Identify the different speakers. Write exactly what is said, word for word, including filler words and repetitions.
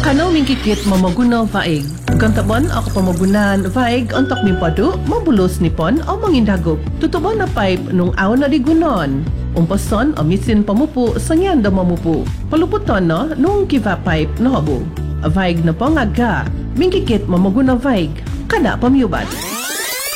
Speaker 1: Kanaw mingkikit mamaguna vaig. Gantabon ako pamagunan vaig ontok mimpadu mabulos nipon o mangindagop. Tutubon na pipe nung aw na digunon. Umpason o misin pamupu sa nyanda mamupu. Paluputon no nung kiva pipe no habo. Vaig na po nga ga. Mingkikit mamaguna vaig. Kada pamiyubat.